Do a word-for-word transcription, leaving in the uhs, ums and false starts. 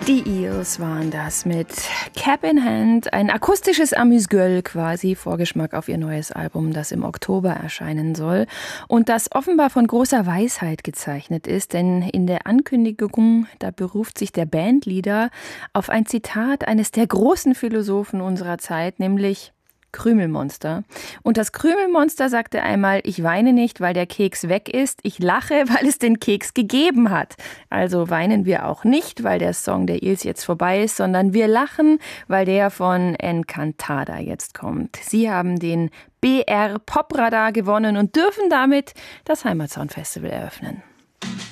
Die Eels waren das mit Cap in Hand, ein akustisches Amüsgueul quasi, Vorgeschmack auf ihr neues Album, das im Oktober erscheinen soll und das offenbar von großer Weisheit gezeichnet ist, denn in der Ankündigung, da beruft sich der Bandleader auf ein Zitat eines der großen Philosophen unserer Zeit, nämlich Krümelmonster. Und das Krümelmonster sagte einmal, ich weine nicht, weil der Keks weg ist, ich lache, weil es den Keks gegeben hat. Also weinen wir auch nicht, weil der Song der Eels jetzt vorbei ist, sondern wir lachen, weil der von Encantada jetzt kommt. Sie haben den B R Popradar gewonnen und dürfen damit das Heimatsound Festival eröffnen.